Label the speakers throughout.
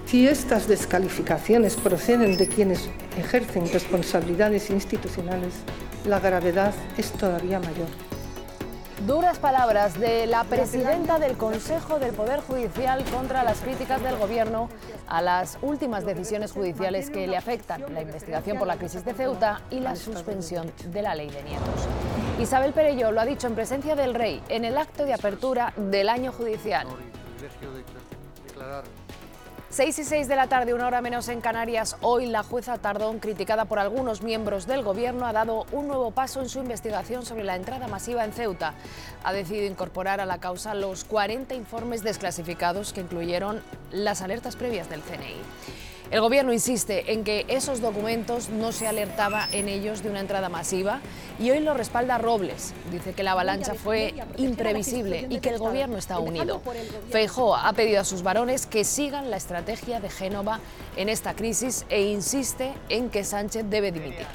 Speaker 1: Si estas descalificaciones proceden de quienes ejercen responsabilidades institucionales, la gravedad es todavía mayor.
Speaker 2: Duras palabras de la presidenta del Consejo del Poder Judicial contra las críticas del Gobierno a las últimas decisiones judiciales que le afectan, la investigación por la crisis de Ceuta y la suspensión de la ley de nietos. Isabel Perelló lo ha dicho en presencia del Rey en el acto de apertura del año judicial. 6:06 de la tarde, 1 hora menos en Canarias. Hoy la jueza Tardón, criticada por algunos miembros del Gobierno, ha dado un nuevo paso en su investigación sobre la entrada masiva en Ceuta. Ha decidido incorporar a la causa los 40 informes desclasificados que incluyeron las alertas previas del CNI. El Gobierno insiste en que esos documentos no se alertaba en ellos de una entrada masiva y hoy lo respalda Robles. Dice que la avalancha fue imprevisible y que el Gobierno está unido. Feijóo ha pedido a sus varones que sigan la estrategia de Génova en esta crisis e insiste en que Sánchez debe dimitir.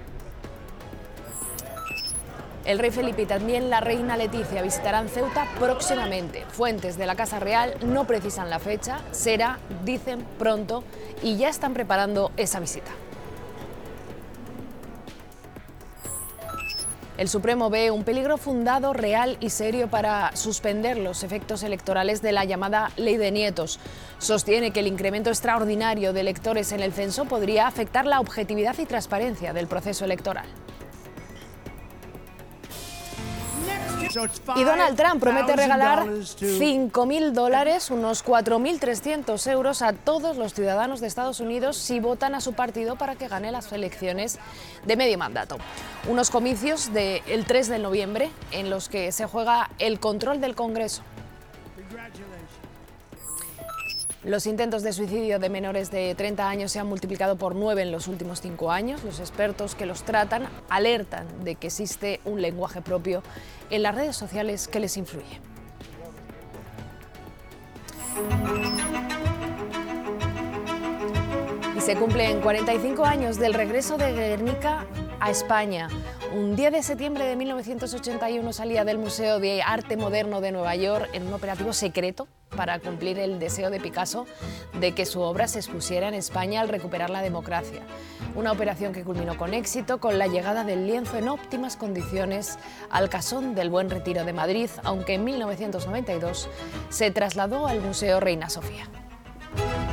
Speaker 2: El rey Felipe y también la reina Leticia visitarán Ceuta próximamente. Fuentes de la Casa Real no precisan la fecha, será, dicen, pronto, y ya están preparando esa visita. El Supremo ve un peligro fundado, real y serio para suspender los efectos electorales de la llamada Ley de Nietos. Sostiene que el incremento extraordinario de electores en el censo podría afectar la objetividad y transparencia del proceso electoral. Y Donald Trump promete regalar $5.000, unos 4.300 euros, a todos los ciudadanos de Estados Unidos si votan a su partido para que gane las elecciones de medio mandato. Unos comicios del 3 de noviembre en los que se juega el control del Congreso. Los intentos de suicidio de menores de 30 años se han multiplicado por 9 en los últimos 5 años. Los expertos que los tratan alertan de que existe un lenguaje propio en las redes sociales que les influye. Y se cumplen 45 años del regreso de Guernica a España. Un 10 de septiembre de 1981 salía del Museo de Arte Moderno de Nueva York en un operativo secreto para cumplir el deseo de Picasso de que su obra se expusiera en España al recuperar la democracia. Una operación que culminó con éxito con la llegada del lienzo en óptimas condiciones al Casón del Buen Retiro de Madrid, aunque en 1992 se trasladó al Museo Reina Sofía.